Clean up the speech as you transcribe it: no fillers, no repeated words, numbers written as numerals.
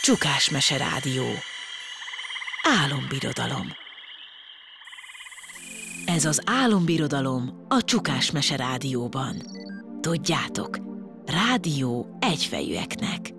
Csukás-mese rádió. Álombirodalom. Ez az álombirodalom a Csukás-mese rádióban. Tudjátok, rádió egyfejűeknek.